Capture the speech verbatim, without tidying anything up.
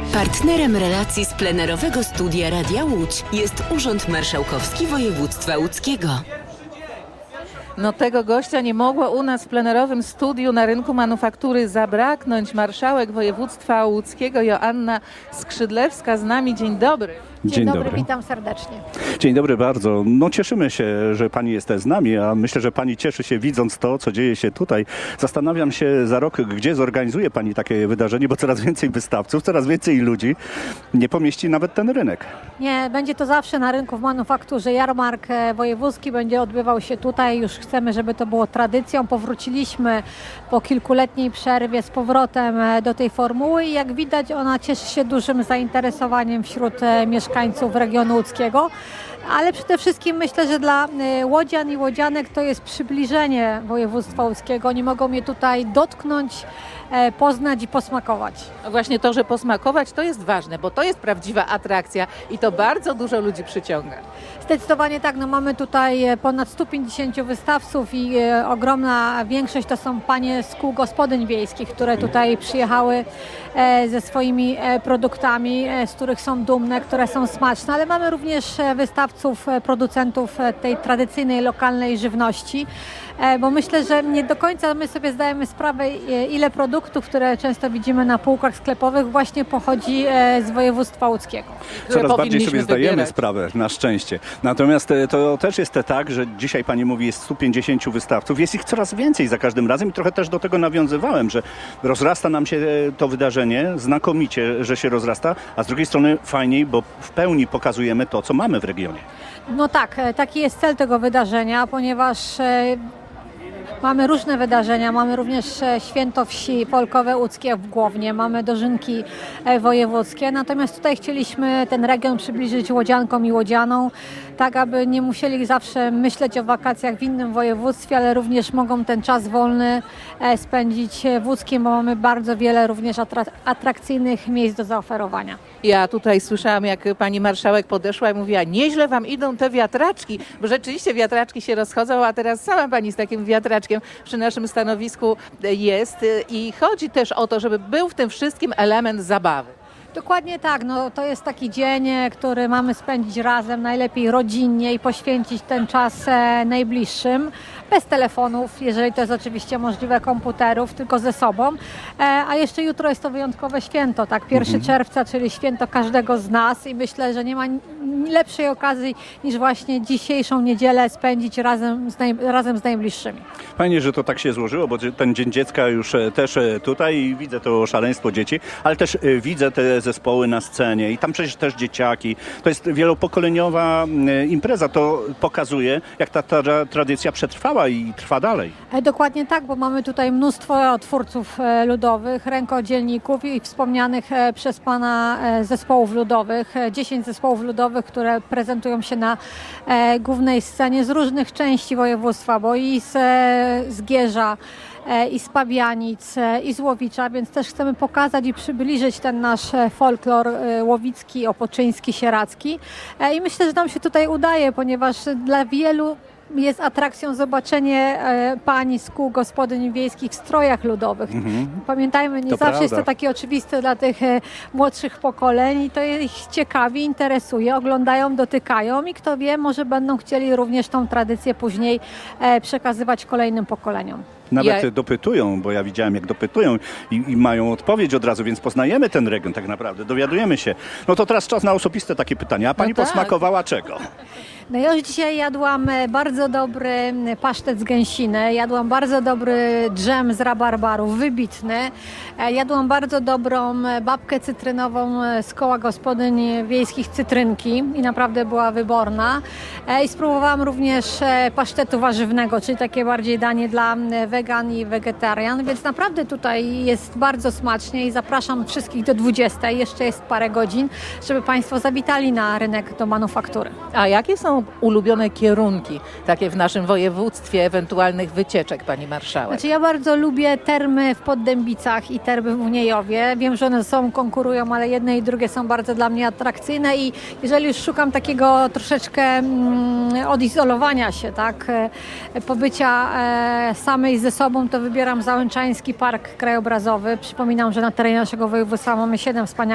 Partnerem relacji z plenerowego studia Radia Łódź jest Urząd Marszałkowski Województwa Łódzkiego. No tego gościa nie mogło u nas w plenerowym studiu na rynku manufaktury zabraknąć. Marszałek województwa łódzkiego Joanna Skrzydlewska z nami. Dzień dobry. Dzień, Dzień dobry. dobry, witam serdecznie. Dzień dobry bardzo. No cieszymy się, że Pani jest z nami, a myślę, że Pani cieszy się widząc to, co dzieje się tutaj. Zastanawiam się za rok, gdzie zorganizuje Pani takie wydarzenie, bo coraz więcej wystawców, coraz więcej ludzi nie pomieści nawet ten rynek. Nie, będzie to zawsze na rynku w manufakturze. Jarmark wojewódzki będzie odbywał się tutaj. Już chcemy, żeby to było tradycją. Powróciliśmy po kilkuletniej przerwie z powrotem do tej formuły i jak widać ona cieszy się dużym zainteresowaniem wśród mieszkańców regionu łódzkiego. Ale przede wszystkim myślę, że dla łodzian i łodzianek to jest przybliżenie województwa łódzkiego. Oni mogą je tutaj dotknąć, poznać i posmakować. No właśnie to, że posmakować, to jest ważne, bo to jest prawdziwa atrakcja i to bardzo dużo ludzi przyciąga. Zdecydowanie tak, no mamy tutaj ponad stu pięćdziesięciu wystawców i e, ogromna większość to są panie z kół gospodyń wiejskich, które tutaj przyjechały e, ze swoimi e, produktami, e, z których są dumne, które są smaczne, ale mamy również e, wystawców, e, producentów e, tej tradycyjnej, lokalnej żywności, e, bo myślę, że nie do końca my sobie zdajemy sprawę, e, ile produktów, które często widzimy na półkach sklepowych, właśnie pochodzi e, z województwa łódzkiego. Coraz bardziej sobie zdajemy wybierać. sprawę, na szczęście. Natomiast to też jest tak, że dzisiaj Pani mówi, jest stu pięćdziesięciu wystawców, jest ich coraz więcej za każdym razem i trochę też do tego nawiązywałem, że rozrasta nam się to wydarzenie, znakomicie, że się rozrasta, a z drugiej strony fajniej, bo w pełni pokazujemy to, co mamy w regionie. No tak, taki jest cel tego wydarzenia, ponieważ e, mamy różne wydarzenia, mamy również święto wsi folkowe łódzkie w Głownie, mamy dożynki wojewódzkie, natomiast tutaj chcieliśmy ten region przybliżyć łodziankom i łodzianom, tak aby nie musieli zawsze myśleć o wakacjach w innym województwie, ale również mogą ten czas wolny spędzić w Łódzkiem, bo mamy bardzo wiele również atrakcyjnych miejsc do zaoferowania. Ja tutaj słyszałam, jak pani marszałek podeszła i mówiła, nieźle wam idą te wiatraczki, bo rzeczywiście wiatraczki się rozchodzą, a teraz sama pani z takim wiatraczkiem przy naszym stanowisku jest i chodzi też o to, żeby był w tym wszystkim element zabawy. Dokładnie tak, no to jest taki dzień, który mamy spędzić razem, najlepiej rodzinnie i poświęcić ten czas e, najbliższym, bez telefonów, jeżeli to jest oczywiście możliwe, komputerów, tylko ze sobą. E, a jeszcze jutro jest to wyjątkowe święto, tak, pierwszego czerwca, czyli święto każdego z nas i myślę, że nie ma lepszej okazji niż właśnie dzisiejszą niedzielę spędzić razem z, naj, razem z najbliższymi. Fajnie, że to tak się złożyło, bo ten Dzień Dziecka już też tutaj i widzę to szaleństwo dzieci, ale też widzę te zespoły na scenie i tam przecież też dzieciaki. To jest wielopokoleniowa impreza. To pokazuje, jak ta tra- tradycja przetrwała i trwa dalej. E, dokładnie tak, bo mamy tutaj mnóstwo twórców e, ludowych, rękodzielników i wspomnianych e, przez pana e, zespołów ludowych. E, dziesięć zespołów ludowych, które prezentują się na e, głównej scenie z różnych części województwa, bo i z, e, z Gierza, i z Pabianic, i z Łowicza, więc też chcemy pokazać i przybliżyć ten nasz folklor łowicki, opoczyński, sieradzki. I myślę, że nam się tutaj udaje, ponieważ dla wielu jest atrakcją zobaczenie e, pań z kół gospodyń wiejskich w strojach ludowych. Mhm. Pamiętajmy, nie to zawsze prawda. jest to takie oczywiste dla tych e, młodszych pokoleń i to ich ciekawi, interesuje, oglądają, dotykają i kto wie, może będą chcieli również tą tradycję później e, przekazywać kolejnym pokoleniom. Nawet Ja... dopytują, bo ja widziałem, jak dopytują i, i mają odpowiedź od razu, więc poznajemy ten region tak naprawdę, dowiadujemy się. No to teraz czas na osobiste takie pytania. A pani No tak. posmakowała czego? No ja już dzisiaj jadłam bardzo dobry pasztet z gęsiny, jadłam bardzo dobry dżem z rabarbaru, wybitny. Jadłam bardzo dobrą babkę cytrynową z koła gospodyń wiejskich Cytrynki i naprawdę była wyborna. I spróbowałam również pasztetu warzywnego, czyli takie bardziej danie dla wegan i wegetarian, więc naprawdę tutaj jest bardzo smacznie i zapraszam wszystkich do dwudziestej, jeszcze jest parę godzin, żeby Państwo zawitali na rynek do manufaktury. A jakie są ulubione kierunki takie w naszym województwie, ewentualnych wycieczek, pani marszałek? Znaczy ja bardzo lubię termy w Poddębicach i termy w Uniejowie. Wiem, że one ze sobą konkurują, ale jedne i drugie są bardzo dla mnie atrakcyjne i jeżeli już szukam takiego troszeczkę mm, odizolowania się, tak, e, pobycia e, samej ze sobą, to wybieram Załęczański Park Krajobrazowy. Przypominam, że na terenie naszego województwa mamy siedem wspaniałych